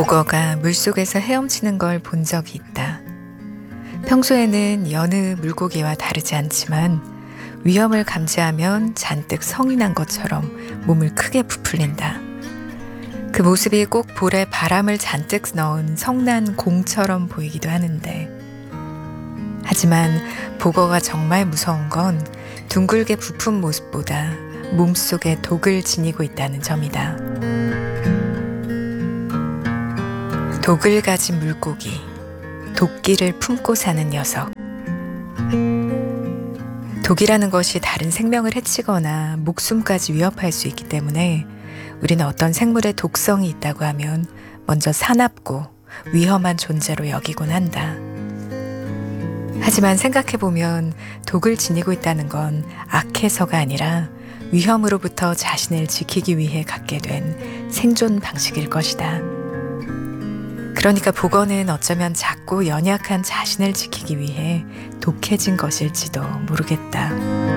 보거가 물속에서 헤엄치는 걸 본 적이 있다. 평소에는 여느 물고기와 다르지 않지만 위험을 감지하면 잔뜩 성이 난 것처럼 몸을 크게 부풀린다. 그 모습이 꼭 볼에 바람을 잔뜩 넣은 성난 공처럼 보이기도 하는데, 하지만 보거가 정말 무서운 건 둥글게 부푼 모습보다 몸속에 독을 지니고 있다는 점이다. 독을 가진 물고기, 도끼를 품고 사는 녀석. 독이라는 것이 다른 생명을 해치거나 목숨까지 위협할 수 있기 때문에 우리는 어떤 생물의 독성이 있다고 하면 먼저 사납고 위험한 존재로 여기곤 한다. 하지만 생각해보면 독을 지니고 있다는 건 악해서가 아니라 위험으로부터 자신을 지키기 위해 갖게 된 생존 방식일 것이다. 그러니까 보거는 어쩌면 작고 연약한 자신을 지키기 위해 독해진 것일지도 모르겠다.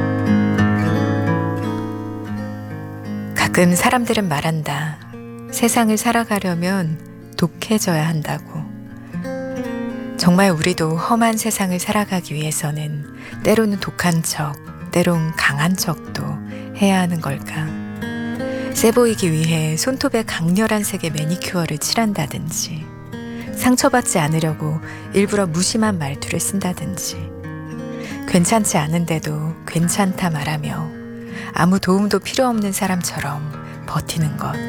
가끔 사람들은 말한다. 세상을 살아가려면 독해져야 한다고. 정말 우리도 험한 세상을 살아가기 위해서는 때로는 독한 척, 때론 강한 척도 해야 하는 걸까? 세 보이기 위해 손톱에 강렬한 색의 매니큐어를 칠한다든지, 상처받지 않으려고 일부러 무심한 말투를 쓴다든지, 괜찮지 않은데도 괜찮다 말하며 아무 도움도 필요 없는 사람처럼 버티는 것.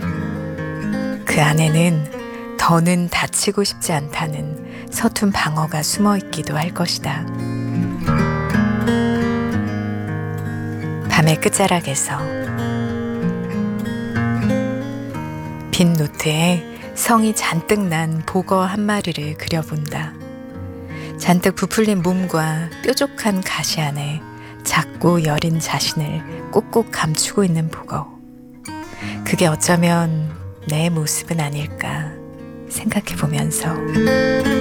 그 안에는 더는 다치고 싶지 않다는 서툰 방어가 숨어 있기도 할 것이다. 밤의 끝자락에서 빈 노트에 성이 잔뜩 난 보거 한 마리를 그려본다. 잔뜩 부풀린 몸과 뾰족한 가시 안에 작고 여린 자신을 꾹꾹 감추고 있는 보거. 그게 어쩌면 내 모습은 아닐까 생각해보면서